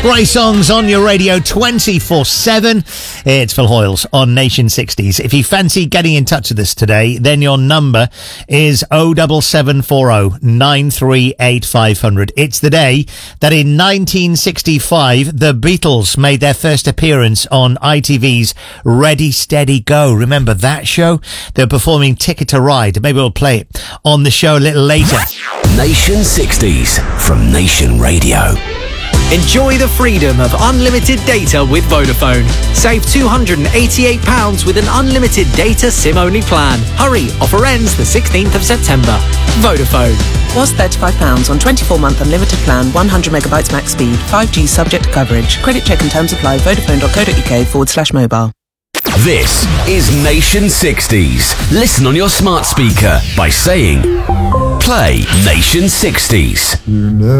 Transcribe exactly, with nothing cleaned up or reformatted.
Great songs on your radio twenty-four seven. It's Phil Hoyles on Nation sixties. If you fancy getting in touch with us today, then your number is oh seven seven four oh nine three eight five hundred. It's the day that in nineteen sixty-five, the Beatles made their first appearance on I T V's Ready, Steady, Go. Remember that show? They're performing Ticket to Ride. Maybe we'll play it on the show a little later. Nation sixties from Nation Radio. Enjoy the freedom of unlimited data with Vodafone. Save two hundred eighty-eight pounds with an unlimited data SIM-only plan. Hurry, offer ends the sixteenth of September. Vodafone. Was thirty-five pounds on twenty-four month unlimited plan, one hundred megabytes max speed, five G subject to coverage. Credit check and terms apply. Vodafone.co.uk forward slash mobile. This is Nation sixties. Listen on your smart speaker by saying, play Nation sixties. You know